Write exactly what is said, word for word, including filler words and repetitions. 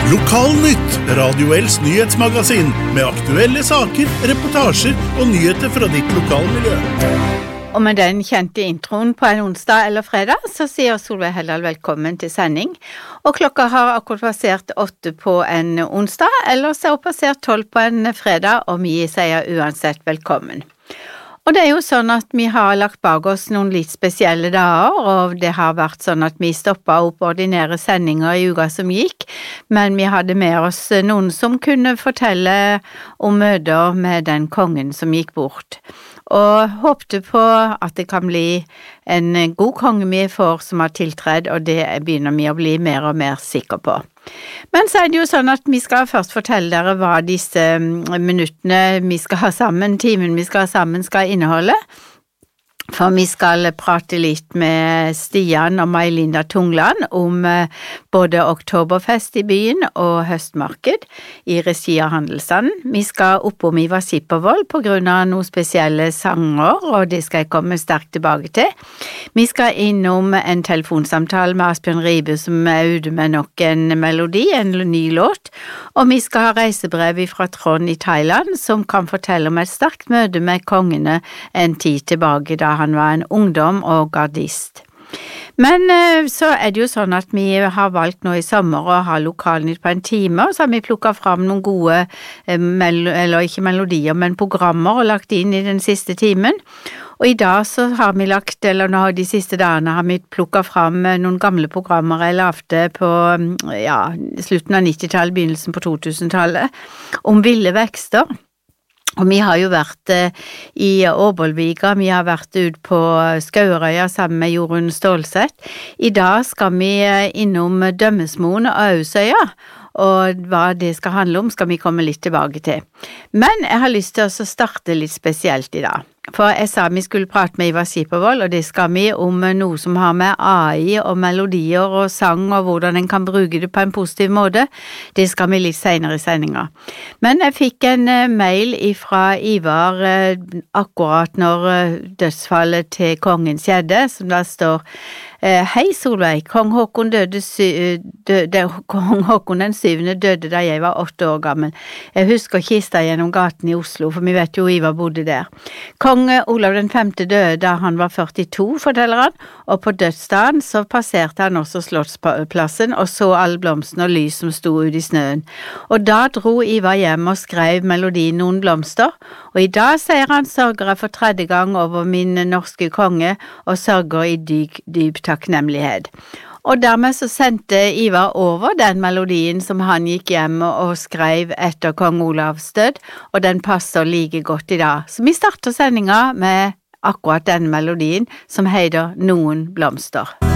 Lokalnytt, Radio L's nyhetsmagasin, med aktuelle saker, reportasjer og nyheter fra ditt lokalmiljø. Og med den kjente introen på en onsdag eller fredag, så sier Solveig Heldal velkommen til sending. Og klokka har akkurat passert åtte på en onsdag, eller så har passert tolv på en fredag, og vi sier uansett velkommen. Og det er jo sånn at vi har lagt bak oss noen litt spesielle dager, og det har vært sånn at vi stoppet opp ordinære sendinger i uka som gikk, men vi hadde med oss noen som kunne fortelle om møter med den kongen som gikk bort. Og håpte på at det kan bli en god konge vi får som har tiltredd, og det begynner vi å bli mer og mer sikre på. Men så er det jo sånn at vi skal først fortelle dere hva disse minuttene vi skal ha sammen, timen vi skal ha sammen skal inneholde. For vi skal prate litt med Stian og May-Linda Tungland om både Oktoberfest i byen og høstmarked i regi av Handelsstanden. Vi skal oppom Ivar Skippervold på grunn av noen spesielle sanger, og det skal jeg komme sterkt tilbake til. Vi skal innom en telefonsamtale med Asbjørn Ribe som er ute med nok en melodi, en ny låt, og vi skal ha reisebrev fra Trond i Thailand som kan fortelle om et sterkt møte med kongene en tid tilbake da han var en ungdom og gardist. Men så er det jo sånn at vi har valgt nå i sommer å ha lokalnytt på en time, og så har vi plukket fram noen gode, eller ikke melodier, men programmer og lagt inn i den siste timen. Og i dag så har vi lagt, eller nå de siste dagene har vi plukket fram noen gamle programmer jeg lavte på ja, slutten av nittitallet, begynnelsen på totusentallet, om ville vekster. Og vi har jo vært eh, i Åbolvika, vi har vært ut på Skauerøya sammen med Jorunn Stålsett. I dag skal vi innom Dømmesmoen og Ausøya, og hva det skal handle om skal vi komme litt tilbake til. Men jeg har lyst til å starte litt spesielt i dag. For jeg sa vi skulle prate med Ivar Skippervold, og det skal vi om noe som har med A I og melodier og sang og hvordan en kan bruke det på en positiv måte. Det skal vi litt senere i sendinga. Men jeg fikk en mail fra Ivar akkurat når dødsfallet til kongen skjedde, som da står: Hei Solveig, kong Håkon døde sy- døde, kong Håkon den syvende døde da jeg var åtte år gammel. Jeg husker kista gjennom gaten i Oslo, for vi vet jo Ivar bodde der. Kong Olav den femte døde da han var førtito, forteller han, og på dødsdagen så passerte han også Slottsplassen og så alle blomstene og lys som sto ut i snøen. Og da dro Ivar hjem og skrev melodien Noen blomster, og i dag sier han: sørger jeg for tredje gang over min norske konge, og sørger i dyp, dyp takknemlighet. Og dermed så sendte Ivar over den melodien som han gikk hjem og skrev etter kong Olavs død, og den passer like godt i dag. Så vi starter sendinga med akkurat den melodien som heter Noen blomster.